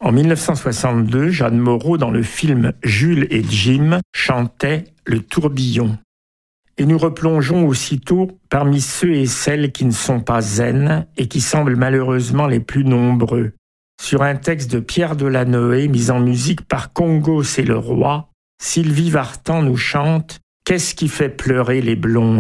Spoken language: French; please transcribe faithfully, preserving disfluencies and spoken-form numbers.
En mille neuf cent soixante-deux, Jeanne Moreau, dans le film Jules et Jim, chantait « Le tourbillon ». Et nous replongeons aussitôt parmi ceux et celles qui ne sont pas zen et qui semblent malheureusement les plus nombreux. Sur un texte de Pierre Delanoë, mis en musique par Congo C'est le roi, Sylvie Vartan nous chante « Qu'est-ce qui fait pleurer les blondes ?»